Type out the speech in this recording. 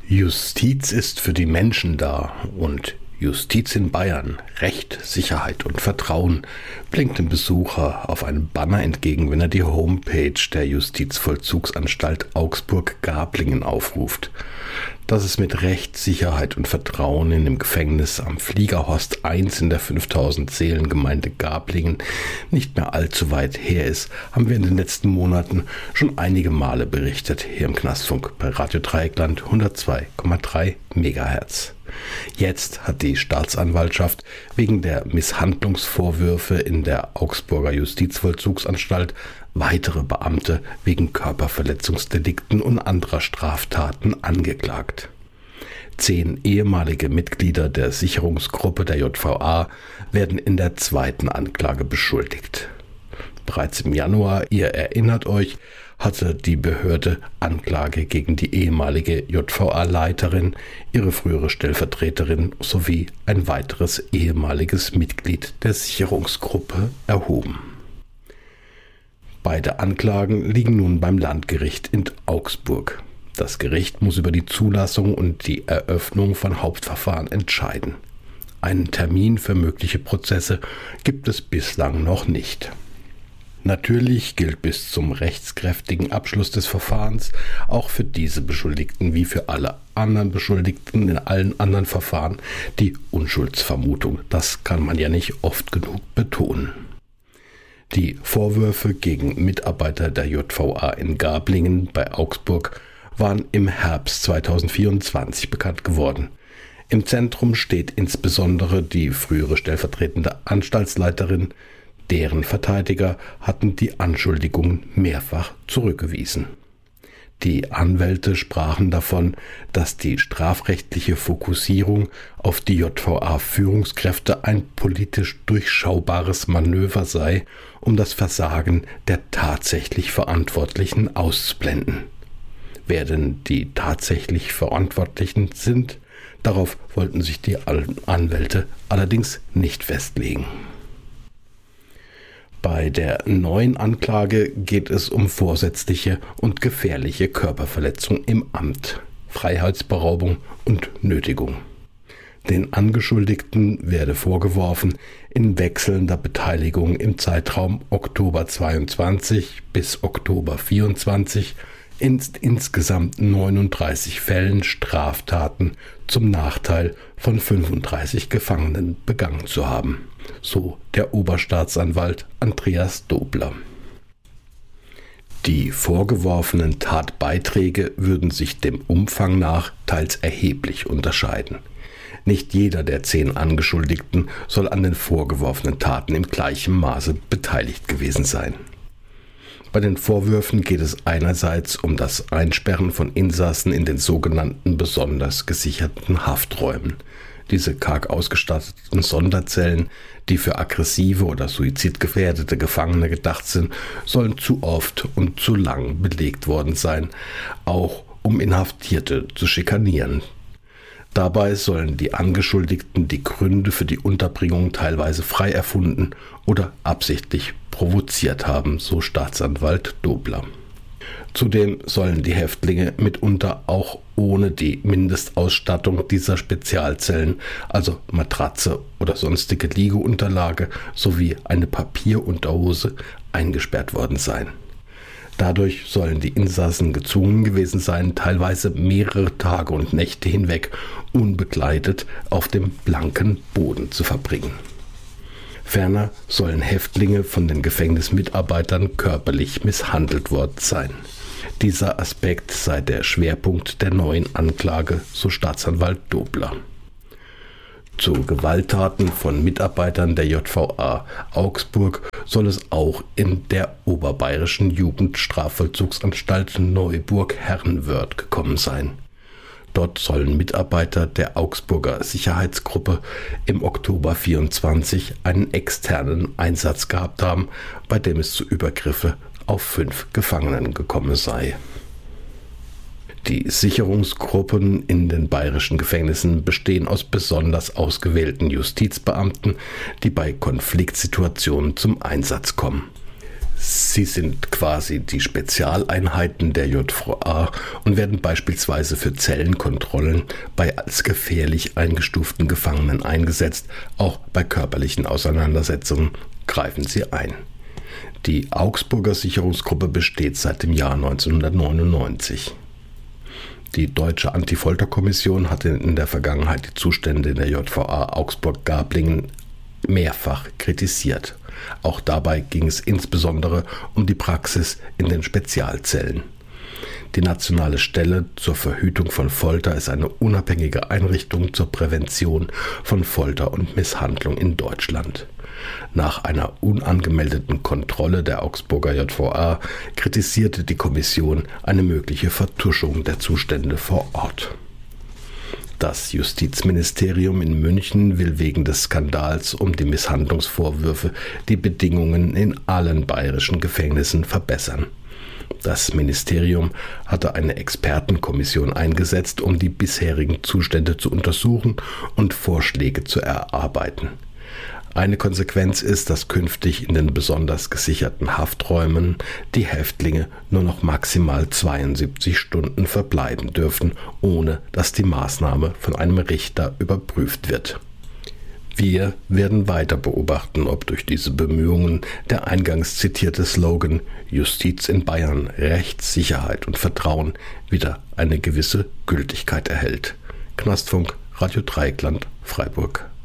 Justiz ist für die Menschen da und Justiz in Bayern, Recht, Sicherheit und Vertrauen blinkt dem Besucher auf einem Banner entgegen, wenn er die Homepage der Justizvollzugsanstalt Augsburg-Gablingen aufruft. Dass es mit Recht, Sicherheit und Vertrauen in dem Gefängnis am Fliegerhorst 1 in der 5000-Seelen-Gemeinde Gablingen nicht mehr allzu weit her ist, haben wir in den letzten Monaten schon einige Male berichtet, hier im Knastfunk bei Radio Dreieckland 102,3 MHz. Jetzt hat die Staatsanwaltschaft wegen der Misshandlungsvorwürfe in der Augsburger Justizvollzugsanstalt weitere Beamte wegen Körperverletzungsdelikten und anderer Straftaten angeklagt. 10 ehemalige Mitglieder der Sicherungsgruppe der JVA werden in der zweiten Anklage beschuldigt. Bereits im Januar, ihr erinnert euch, hatte die Behörde Anklage gegen die ehemalige JVA-Leiterin, ihre frühere Stellvertreterin sowie ein weiteres ehemaliges Mitglied der Sicherungsgruppe erhoben. Beide Anklagen liegen nun beim Landgericht in Augsburg. Das Gericht muss über die Zulassung und die Eröffnung von Hauptverfahren entscheiden. Einen Termin für mögliche Prozesse gibt es bislang noch nicht. Natürlich gilt bis zum rechtskräftigen Abschluss des Verfahrens auch für diese Beschuldigten wie für alle anderen Beschuldigten in allen anderen Verfahren die Unschuldsvermutung. Das kann man ja nicht oft genug betonen. Die Vorwürfe gegen Mitarbeiter der JVA in Gablingen bei Augsburg waren im Herbst 2024 bekannt geworden. Im Zentrum steht insbesondere die frühere stellvertretende Anstaltsleiterin. Deren Verteidiger hatten die Anschuldigungen mehrfach zurückgewiesen. Die Anwälte sprachen davon, dass die strafrechtliche Fokussierung auf die JVA-Führungskräfte ein politisch durchschaubares Manöver sei, um das Versagen der tatsächlich Verantwortlichen auszublenden. Wer denn die tatsächlich Verantwortlichen sind, darauf wollten sich die Anwälte allerdings nicht festlegen. Bei der neuen Anklage geht es um vorsätzliche und gefährliche Körperverletzung im Amt, Freiheitsberaubung und Nötigung. Den Angeschuldigten werde vorgeworfen, in wechselnder Beteiligung im Zeitraum Oktober 22 bis Oktober 24 in insgesamt 39 Fällen Straftaten zum Nachteil von 35 Gefangenen begangen zu haben, so der Oberstaatsanwalt Andreas Dobler. Die vorgeworfenen Tatbeiträge würden sich dem Umfang nach teils erheblich unterscheiden. Nicht jeder der 10 Angeschuldigten soll an den vorgeworfenen Taten im gleichen Maße beteiligt gewesen sein. Bei den Vorwürfen geht es einerseits um das Einsperren von Insassen in den sogenannten besonders gesicherten Hafträumen. Diese karg ausgestatteten Sonderzellen, die für aggressive oder suizidgefährdete Gefangene gedacht sind, sollen zu oft und zu lang belegt worden sein, auch um Inhaftierte zu schikanieren. Dabei sollen die Angeschuldigten die Gründe für die Unterbringung teilweise frei erfunden oder absichtlich provoziert haben, so Staatsanwalt Dobler. Zudem sollen die Häftlinge mitunter auch ohne die Mindestausstattung dieser Spezialzellen, also Matratze oder sonstige Liegeunterlage sowie eine Papierunterhose, eingesperrt worden sein. Dadurch sollen die Insassen gezwungen gewesen sein, teilweise mehrere Tage und Nächte hinweg unbegleitet auf dem blanken Boden zu verbringen. Ferner sollen Häftlinge von den Gefängnismitarbeitern körperlich misshandelt worden sein. Dieser Aspekt sei der Schwerpunkt der neuen Anklage, so Staatsanwalt Dobler. Zu Gewalttaten von Mitarbeitern der JVA Augsburg soll es auch in der oberbayerischen Jugendstrafvollzugsanstalt Neuburg-Herrenwörth gekommen sein. Dort sollen Mitarbeiter der Augsburger Sicherheitsgruppe im Oktober 24 einen externen Einsatz gehabt haben, bei dem es zu Übergriffen auf 5 Gefangenen gekommen sei. Die Sicherungsgruppen in den bayerischen Gefängnissen bestehen aus besonders ausgewählten Justizbeamten, die bei Konfliktsituationen zum Einsatz kommen. Sie sind quasi die Spezialeinheiten der JVA und werden beispielsweise für Zellenkontrollen bei als gefährlich eingestuften Gefangenen eingesetzt. Auch bei körperlichen Auseinandersetzungen greifen sie ein. Die Augsburger Sicherungsgruppe besteht seit dem Jahr 1999. Die Deutsche Anti-Folter-Kommission hatte in der Vergangenheit die Zustände in der JVA Augsburg-Gablingen mehrfach kritisiert. Auch dabei ging es insbesondere um die Praxis in den Spezialzellen. Die Nationale Stelle zur Verhütung von Folter ist eine unabhängige Einrichtung zur Prävention von Folter und Misshandlung in Deutschland. Nach einer unangemeldeten Kontrolle der Augsburger JVA kritisierte die Kommission eine mögliche Vertuschung der Zustände vor Ort. Das Justizministerium in München will wegen des Skandals um die Misshandlungsvorwürfe die Bedingungen in allen bayerischen Gefängnissen verbessern. Das Ministerium hatte eine Expertenkommission eingesetzt, um die bisherigen Zustände zu untersuchen und Vorschläge zu erarbeiten. Eine Konsequenz ist, dass künftig in den besonders gesicherten Hafträumen die Häftlinge nur noch maximal 72 Stunden verbleiben dürfen, ohne dass die Maßnahme von einem Richter überprüft wird. Wir werden weiter beobachten, ob durch diese Bemühungen der eingangs zitierte Slogan »Justiz in Bayern, Rechtssicherheit und Vertrauen« wieder eine gewisse Gültigkeit erhält. Knastfunk, Radio Dreieckland, Freiburg.